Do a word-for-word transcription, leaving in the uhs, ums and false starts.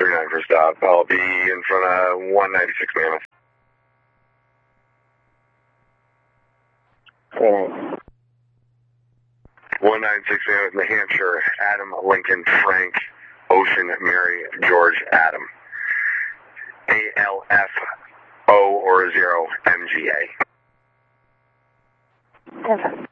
three nine for stop. I'll be in front of one ninety-six Mammoth. three nine. one ninety-six Mammoth, New Hampshire, Adam, Lincoln, Frank, Ocean, Mary, George, Adam. A L F O or zero M G A. ten.